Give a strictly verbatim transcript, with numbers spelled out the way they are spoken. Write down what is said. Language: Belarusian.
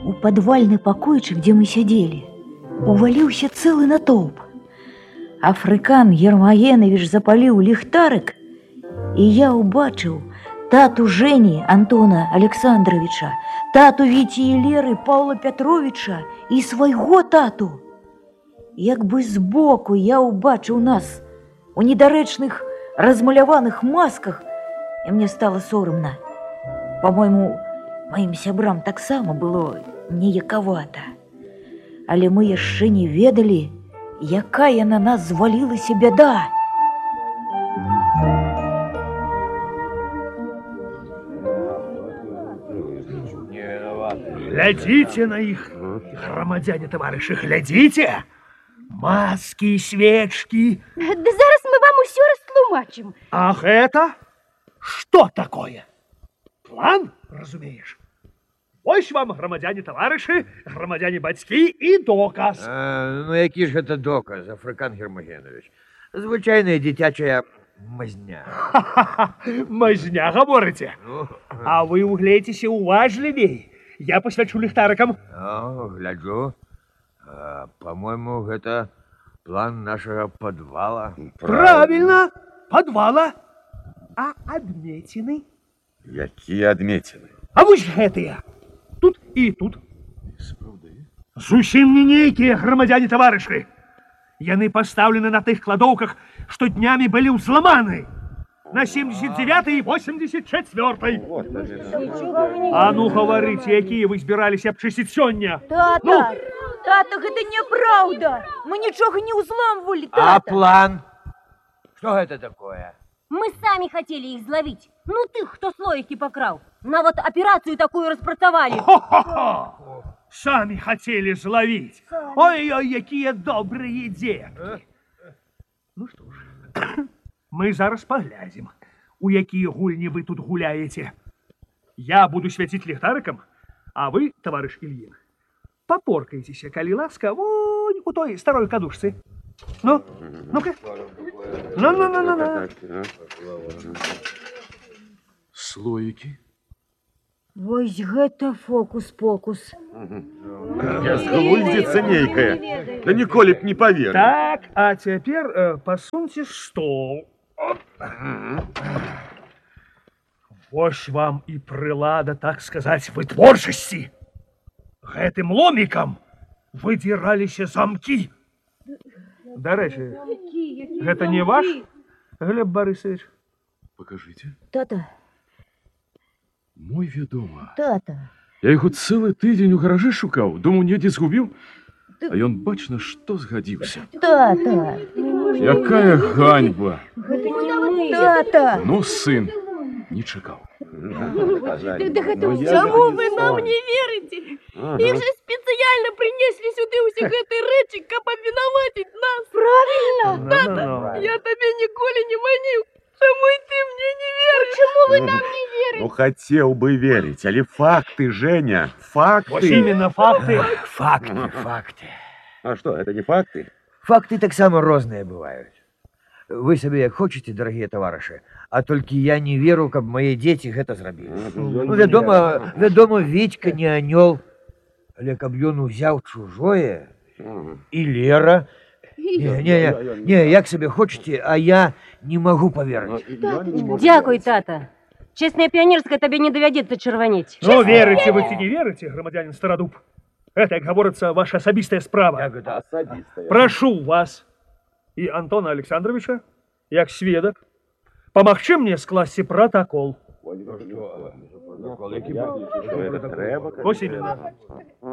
у падвальны пакойчык, дзе мы сядзелі, уваліўся цэлы натоўп. Афрыкан Гермагенович запаліў ліхтарык, і я ўбачыў тату Жені Антона Александровича, тату Віці і Леры Паўла Пятровича і свайго тату. Як бы збоку я ўбачыў нас у недарэчных размаляваных масках, і мне стала сорамна. По-мойму, маім сябрам таксама было неякавата. Але мы яшчэ не ведалі, якая на нас звалілася бяда. Глядзіце на іх, грамадзяне таварышы, глядзіце! Маски, свечки. Да зараз мы вам усё растлумачым. Ах, это? Что такое? План, разумеешь? Вось вам, громадяне товарищи, громадяне бацькі и доказ. А, ну, які ж гэта доказ, Афрыкан Гермагенович? Звычайная дзіцячая мазня. Мазня, говорите? Ну, а вы угледзіце уважливей. Я посвячу ліхтарыкам. О, гляджу. А, по-моему, гэта план нашего подвала. Правильно, подвала. А адметины? Якія адметины? А вось гэтыя. Тут и тут. Зусім не нейкія грамадзяне таварышы. Яны пастаўлены на тых кладоўках, што днямі былі ўзламаны. На семьдесят девятой и восемьдесят четвёртой. А ну говорите, якія вы збіраліся абчысціць сёння? Тата, ну? Тата, гэта няправда. Мы нічога не ўзламвалі, А тата. план? Что это такое? Мы сами хотели их зловить. Ну ты, кто слоики покрал. На вот операцию такую распрацавали. Хо-хо-хо! Сами хотели зловить. Ой-ой, якія добрые детки. Ну что ж, мы зараз поглядим, у якія гульні вы тут гуляете. Я буду свяціць ліхтарыкам, а вы, товарищ Ильин, попоркайтеся, калі ласка, вон у той старой кадушцы. Ну, ну-ка. Ну-ну-ну-ну-ну. Слоики. Вось гэта фокус-покус. Згвоздзіцца нейкая. Да ніколі б не поверил. Так, а теперь э, посуньте стол. Вось вам и прылада, так сказать, вытворчасці. Гэтым ломікам выдзіраліся замки. Дарэчы, гэта не ваш, Глеб Борисович? Покажите. Тата, Мой вядома. тата. Я яго цэлы тыдзень у гаражы шукаў, думаў, недзе згубіў, а ён бачна, што згадзіўся. Тата. Якая ганьба! Гэта не мы. Тата. Ну, сын, не чакаў. Чому ви нам не верите? Их же специально принесли сюда усіх гэтай рэчы, каб абвінаваціць нас. Правильно. Тата, я тебе ніколі не маніў. Чому и ты мне не веришь? Почему вы нам не верите? Ну, хотел бы верить, али факты, Женя, факты. Вот именно факты. Факты, факты. А что, это не факты? Факты таксама розныя бываюць. Вы сабе як хочаце, дарагія таварышы, а толькі я не веру, каб мае дзеці гэта зрабілі. Ну, вядома, вядома, Вітька не анёл, але каб ён узяў чужое, і Лера... Не, не, не, як сабе хочаце, а я не магу паверыць. Дякуй, тата. Честная пионерская тебе не доведется червонеть. Ну, верите вы ці не верите, громадянин Стародуб? Это, как говорится, ваша особистая справа. Прошу вас и Антона Александровича, як сведок, помагчы мне скласці протокол. Ось именно.